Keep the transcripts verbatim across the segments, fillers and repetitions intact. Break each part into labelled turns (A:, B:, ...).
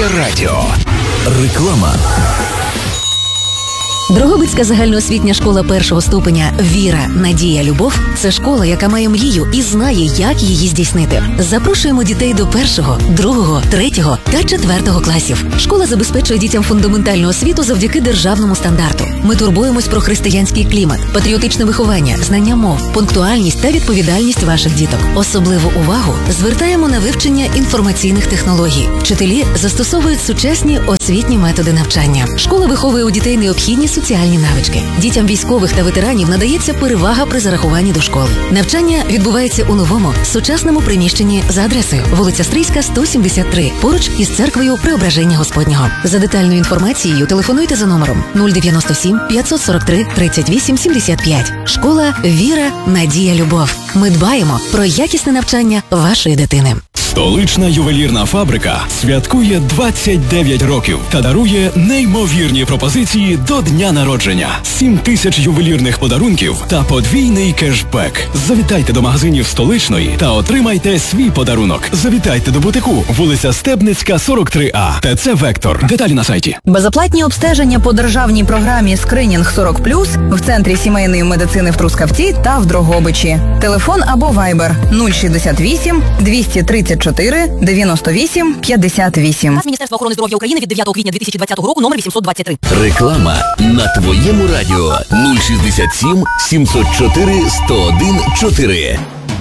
A: Надія Радіо. Реклама.
B: Дрогобицька загальноосвітня школа першого ступеня «Віра, Надія, Любов» – це школа, яка має мрію і знає, як її здійснити. Запрошуємо дітей до першого, другого, третього та четвертого класів. Школа забезпечує дітям фундаментальну освіту завдяки державному стандарту. Ми турбуємось про християнський клімат, патріотичне виховання, знання мов, пунктуальність та відповідальність ваших діток. Особливу увагу звертаємо на вивчення інформаційних технологій. Вчителі застосовують сучасні освітні методи навчання. Школа виховує у дітей необхідні соціальні навички. Дітям військових та ветеранів надається перевага при зарахуванні до школи. Навчання відбувається у новому, сучасному приміщенні за адресою вулиця Стрийська, сто сімдесят три, поруч із церквою Преображення Господнього. За детальною інформацією телефонуйте за номером нуль дев'яносто сім п'ятсот сорок три тридцять вісім сімдесят п'ять. Школа «Віра, Надія, Любов». Ми дбаємо про якісне навчання вашої дитини.
C: Столична ювелірна фабрика святкує двадцять дев'ять років та дарує неймовірні пропозиції до дня народження. сім тисяч ювелірних подарунків та подвійний кешбек. Завітайте до магазинів Столичної та отримайте свій подарунок. Завітайте до бутику, вулиця Стебницька, сорок три А. ТЦ «Вектор». Деталі на сайті.
D: Безоплатні обстеження по державній програмі «Скринінг сорок плюс» в Центрі сімейної медицини в Трускавці та в Дрогобичі. Телефон або вайбер нуль шістдесят вісім двісті тридцять чотири дев'яносто вісім п'ятдесят вісім.
E: Міністерство охорони здоров'я України від дев'ятого квітня дві тисячі двадцятого року, номер вісімсот двадцять три.
A: Реклама на твоєму радіо нуль шістдесят сім сімсот чотири сто один чотири.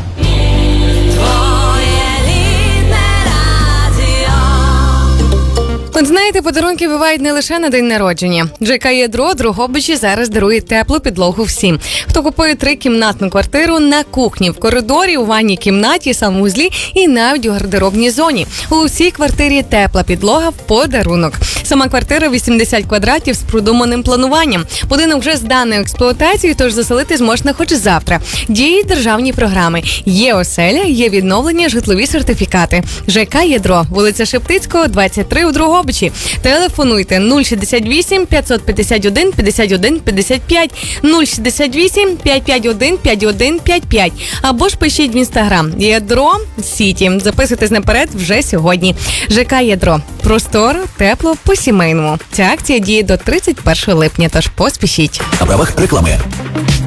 F: От знаєте, подарунки бувають не лише на день народження. ЖК «Ядро» Дрогобичі зараз дарує теплу підлогу всім. Хто купує трикімнатну квартиру на кухні, в коридорі, у ванній кімнаті, санвузлі і навіть у гардеробній зоні. У усій квартирі тепла підлога в подарунок. Сама квартира вісімдесят квадратів з продуманим плануванням. Будинок вже зданий експлуатацією, тож заселитись можна хоч завтра. Діють державні програми. Є оселя, є відновлення, житлові сертифікати. ЖК «Ядро», вулиця Шептицького, двадцять три у Дрогобичі. Телефонуйте нуль шістдесят вісім п'ятсот п'ятдесят один п'ятдесят один п'ятдесят п'ять, нуль шістдесят вісім п'ятсот п'ятдесят один п'ятдесят один п'ятдесят п'ять, або ж пишіть в інстаграм «Ядро Сіті». Записуйтесь наперед вже сьогодні. ЖК «Ядро». Просторо, тепло, по-сімейному. Ця акція діє до тридцять першого липня, тож поспішіть.
A: На правах реклами.